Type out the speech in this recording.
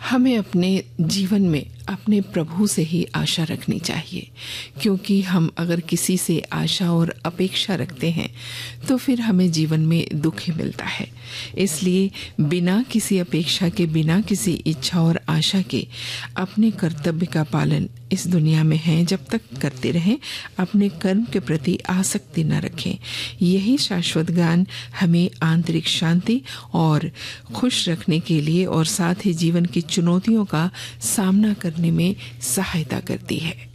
हमें अपने जीवन में अपने प्रभु से ही आशा रखनी चाहिए, क्योंकि हम अगर किसी से आशा और अपेक्षा रखते हैं तो फिर हमें जीवन में दुख ही मिलता है। इसलिए बिना किसी अपेक्षा के, बिना किसी इच्छा और आशा के अपने कर्तव्य का पालन इस दुनिया में है जब तक करते रहें, अपने कर्म के प्रति आसक्ति न रखें। यही शाश्वत ज्ञान हमें आंतरिक शांति और खुश रखने के लिए और साथ ही जीवन की चुनौतियों का सामना करने में सहायता करती है।